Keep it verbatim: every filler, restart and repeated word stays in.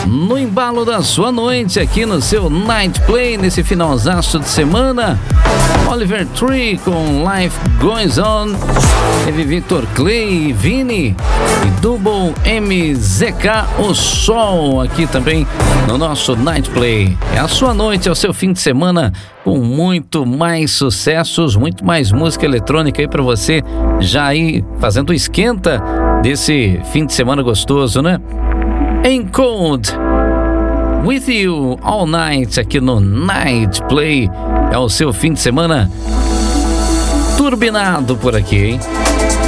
no embalo da sua noite, aqui no seu Night Play, nesse finalzaço de semana. Oliver Tree com Life Goes On, teve Victor Clay, Vini e Double M Z K, O Sol, aqui também no nosso Night Play. É a sua noite, é o seu fim de semana com muito mais sucessos, muito mais música eletrônica aí pra você já ir fazendo o esquenta desse fim de semana gostoso, né? Encode With You All Night aqui no Night Play. É o seu fim de semana turbinado por aqui, hein?